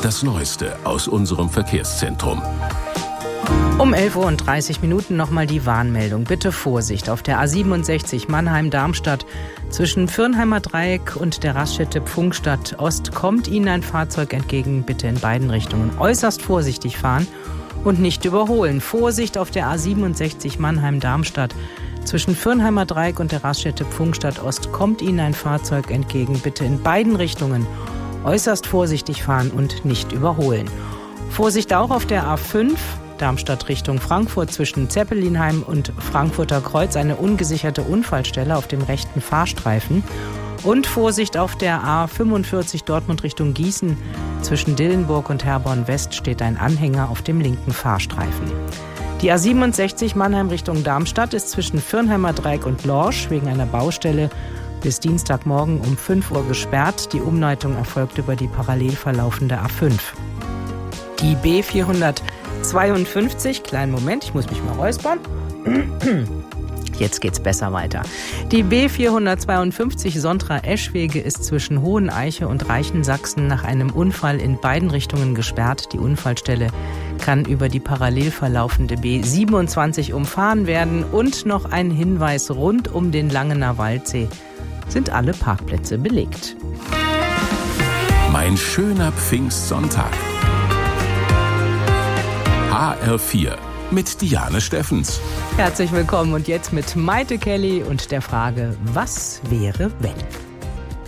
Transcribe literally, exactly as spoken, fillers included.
das Neueste aus unserem Verkehrszentrum. Um elf Uhr und dreißig Minuten nochmal die Warnmeldung. Bitte Vorsicht auf der A siebenundsechzig Mannheim-Darmstadt. Zwischen Fürnheimer Dreieck und der Raststätte Pfungstadt Ost kommt Ihnen ein Fahrzeug entgegen. Bitte in beiden Richtungen äußerst vorsichtig fahren und nicht überholen. Vorsicht auf der A siebenundsechzig Mannheim-Darmstadt. Zwischen Fürnheimer Dreieck und der Raststätte Pfungstadt Ost kommt Ihnen ein Fahrzeug entgegen. Bitte in beiden Richtungen äußerst vorsichtig fahren und nicht überholen. Vorsicht auch auf der A fünf Darmstadt Richtung Frankfurt zwischen Zeppelinheim und Frankfurter Kreuz, eine ungesicherte Unfallstelle auf dem rechten Fahrstreifen. Und Vorsicht auf der A fünfundvierzig Dortmund Richtung Gießen. Zwischen Dillenburg und Herborn West steht ein Anhänger auf dem linken Fahrstreifen. Die A siebenundsechzig Mannheim Richtung Darmstadt ist zwischen Fürnheimer Dreieck und Lorsch wegen einer Baustelle bis Dienstagmorgen um fünf Uhr gesperrt. Die Umleitung erfolgt über die parallel verlaufende A fünf. Die B vierhundertzweiundfünfzig, kleinen Moment, ich muss mich mal räuspern. Jetzt geht's besser weiter. Die B vierhundertzweiundfünfzig Sontra-Eschwege ist zwischen Hoheneiche und Reichensachsen nach einem Unfall in beiden Richtungen gesperrt. Die Unfallstelle kann über die parallel verlaufende B siebenundzwanzig umfahren werden. Und noch ein Hinweis: rund um den Langener Waldsee sind alle Parkplätze belegt. Mein schöner Pfingstsonntag. H R vier mit Diane Steffens. Herzlich willkommen und jetzt mit Maite Kelly und der Frage: Was wäre wenn?